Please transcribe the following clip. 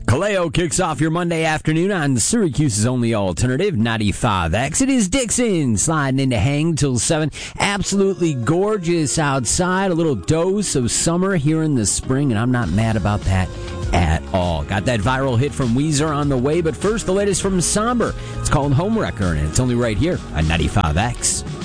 Kaleo kicks off your Monday afternoon on Syracuse's only alternative, 95X. It is Dixon sliding into hang till 7. Absolutely gorgeous outside. A little dose of summer here in the spring, and I'm not mad about that at all. Got that viral hit from Weezer on the way, but first the latest from Somber. It's called Homewrecker, and it's only right here on 95X.